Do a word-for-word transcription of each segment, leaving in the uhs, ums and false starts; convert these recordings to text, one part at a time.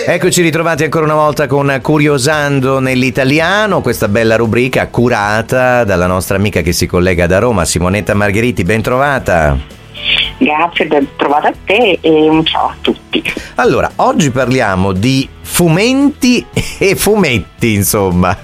Eccoci ritrovati ancora una volta con Curiosando nell'italiano, questa bella rubrica curata dalla nostra amica che si collega da Roma, Simonetta Margheriti, ben trovata. Grazie, ben trovata a te e un ciao a tutti. Allora, oggi parliamo di fumetti e fumetti, insomma.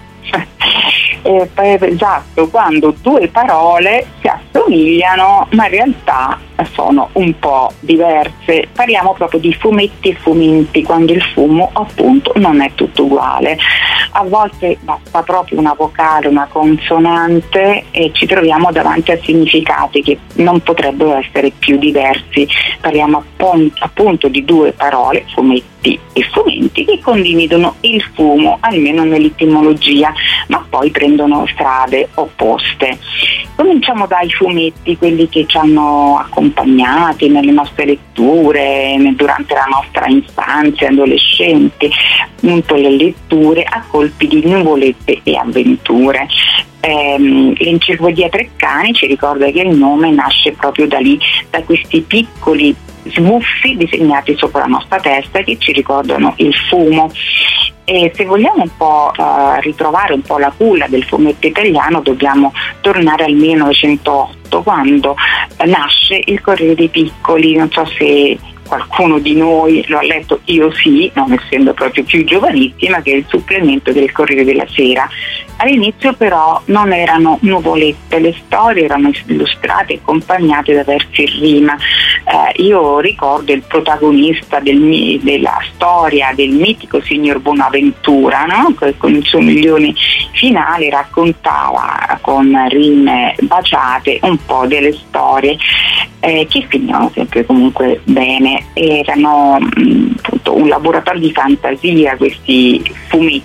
Eh, esatto, quando due parole si assomigliano ma in realtà sono un po' diverse. Parliamo proprio di fumetti e fumenti, quando il fumo appunto non è tutto uguale. A volte basta proprio una vocale, una consonante e ci troviamo davanti a significati che non potrebbero essere più diversi. Parliamo appunto, appunto di due parole, fumetti e fumenti, che condividono il fumo, almeno nell'etimologia, ma poi prendono strade opposte. Cominciamo dai fumetti, quelli che ci hanno accompagnati nelle nostre letture, durante la nostra infanzia, adolescenti, appunto le letture a colpi di nuvolette e avventure. Ehm, l'enciclopedia Treccani ci ricorda che il nome nasce proprio da lì, da questi piccoli sbuffi disegnati sopra la nostra testa che ci ricordano il fumo. E se vogliamo un po' uh, ritrovare un po' la culla del fumetto italiano, dobbiamo tornare al millenovecentotto, quando uh, nasce il Corriere dei Piccoli. Non so se qualcuno di noi lo ha letto, io sì, non essendo proprio più giovanissima, che è il supplemento del Corriere della Sera. All'inizio però non erano nuvolette, le storie erano illustrate e accompagnate da versi in rima. Eh, io ricordo il protagonista del, della storia del mitico signor Bonaventura, no? Con il suo milione finale raccontava con rime baciate un po' delle storie eh, che finivano sempre comunque bene. Erano mh, appunto un laboratorio di fantasia questi fumetti.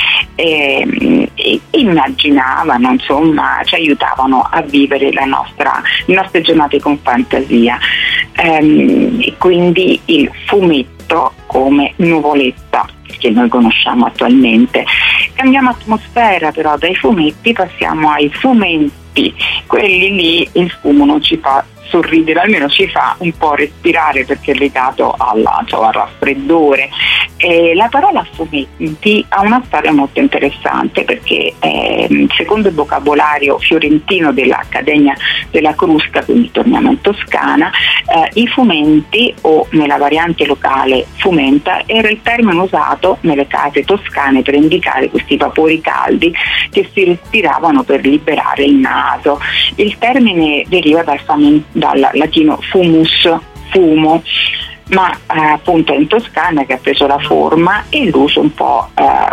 E, e immaginavano, insomma, ci aiutavano a vivere la nostra, le nostre giornate con fantasia. Ehm, e quindi il fumetto come nuvoletta che noi conosciamo attualmente. Cambiamo atmosfera però, dai fumetti passiamo ai fumenti. Quelli lì il fumo non ci fa sorridere, almeno ci fa un po' respirare perché è legato alla, cioè, al raffreddore. E la parola fumetti ha una storia molto interessante perché eh, secondo il vocabolario fiorentino dell'Accademia della Crusca, quindi torniamo in Toscana, eh, i fumenti, o nella variante locale fumenta, era il termine usato nelle case toscane per indicare questi vapori caldi che si respiravano per liberare il naso. Il termine deriva dal, fam- dal latino fumus, fumo, ma eh, appunto è in Toscana che ha preso la forma e l'uso un po'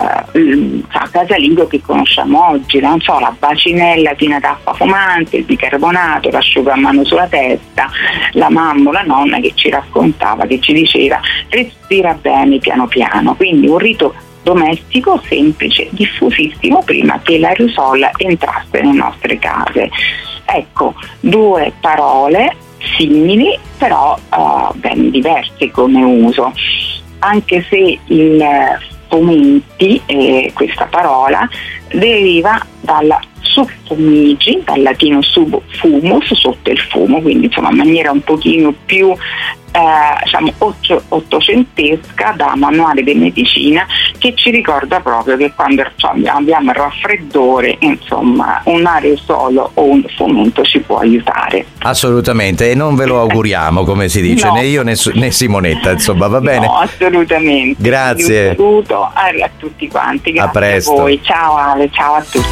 eh, casalingo che conosciamo oggi, non so, la bacinella piena d'acqua fumante, il bicarbonato, l'asciugamano sulla testa, la mamma o la nonna che ci raccontava, che ci diceva respira bene piano piano, quindi un rito domestico semplice, diffusissimo prima che l'aerosol entrasse nelle nostre case. Ecco, due parole simili però uh, ben diverse come uso, anche se il fumenti, eh, questa parola, deriva dalla suffumigi, dal latino sub fumus, sotto il fumo, quindi insomma in maniera un pochino più eh, diciamo ottocentesca, da manuale di medicina, che ci ricorda proprio che quando abbiamo il raffreddore, insomma un aerosolo o un fumento ci può aiutare. Assolutamente, e non ve lo auguriamo, come si dice, no. né io né, né Simonetta, insomma, va bene? No, assolutamente. Grazie. Un saluto a, a tutti quanti, grazie a presto. a voi, ciao Ale, ciao a tutti.